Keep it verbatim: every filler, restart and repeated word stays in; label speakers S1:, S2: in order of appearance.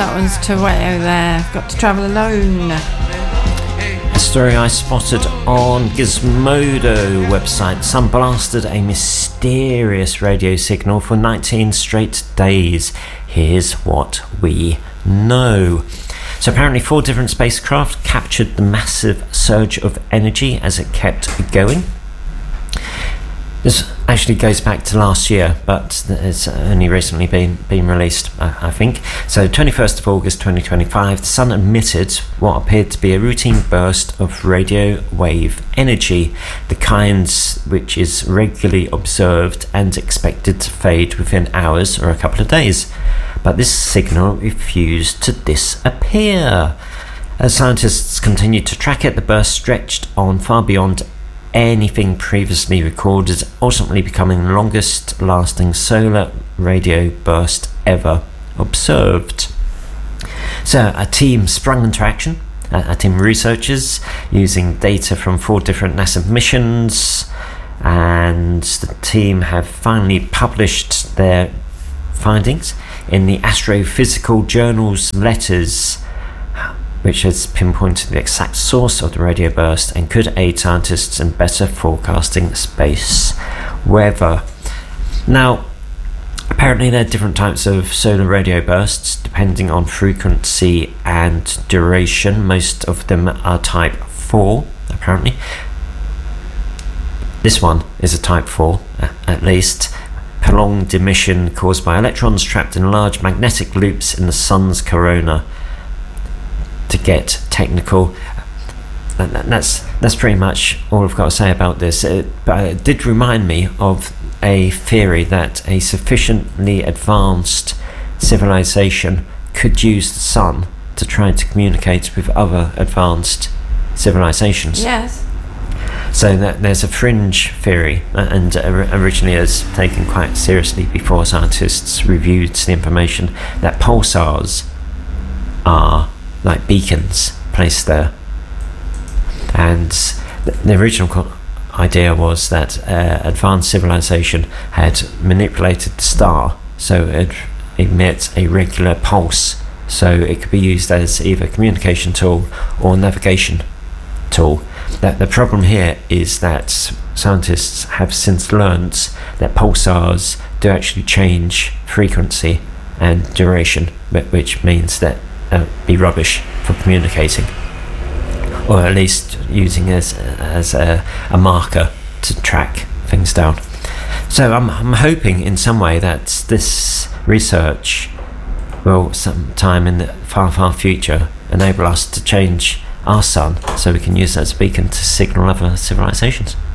S1: that one's Taweo there. Got to Travel Alone.
S2: A story I spotted on Gizmodo website. Sun blasted a mysterious radio signal for nineteen straight days. Here's what we know. So apparently four different spacecraft captured the massive surge of energy as it kept going. This actually goes back to last year, but it's only recently been, been released, I, I think. So twenty-first of August twenty twenty-five, the Sun emitted what appeared to be a routine burst of radio wave energy, the kinds which is regularly observed and expected to fade within hours or a couple of days. But this signal refused to disappear. As scientists continued to track it, the burst stretched on far beyond anything previously recorded, ultimately becoming the longest lasting solar radio burst ever observed. So a team sprung into action, a, a team of researchers using data from four different NASA missions, and the team have finally published their findings in the Astrophysical Journal's Letters, which has pinpointed the exact source of the radio burst and could aid scientists in better forecasting space weather. Now, apparently there are different types of solar radio bursts depending on frequency and duration. Most of them are type four, apparently. This one is a type four, at least. Prolonged emission caused by electrons trapped in large magnetic loops in the sun's corona. To get technical, and that's that's pretty much all I've got to say about this. It, but it did remind me of a theory that a sufficiently advanced civilization could use the sun to try to communicate with other advanced civilizations.
S1: Yes.
S2: So that there's a fringe theory, and originally it was taken quite seriously before scientists reviewed the information, that pulsars are like beacons placed there, and the original co- idea was that uh, advanced civilization had manipulated the star so it emits a regular pulse, so it could be used as either a communication tool or navigation tool. That the problem here is that scientists have since learnt that pulsars do actually change frequency and duration, which means that Uh, be rubbish for communicating, or at least using as as a, a marker to track things down. So I'm I'm hoping in some way that this research will sometime in the far far future enable us to change our sun so we can use that as a beacon to signal other civilizations.